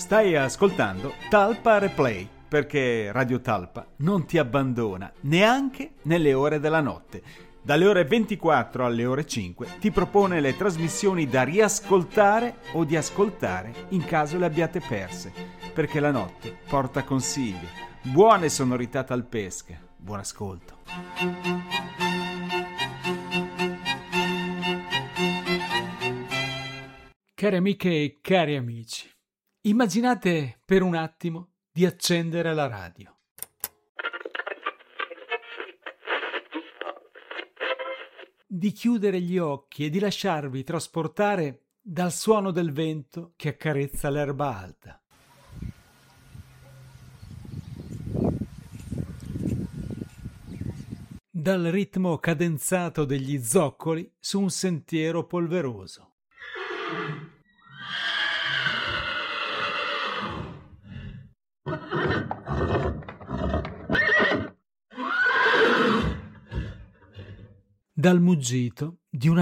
Stai ascoltando Talpa Replay, perché Radio Talpa non ti abbandona neanche nelle ore della notte. Dalle ore 24 alle ore 5 ti propone le trasmissioni da riascoltare o di ascoltare in caso le abbiate perse, perché la notte porta consigli, buone sonorità talpesche. Buon ascolto. Cari amiche e cari amici, immaginate per un attimo di accendere la radio. Di chiudere gli occhi e di lasciarvi trasportare dal suono del vento che accarezza l'erba alta. Dal ritmo cadenzato degli zoccoli su un sentiero polveroso. Dal muggito di una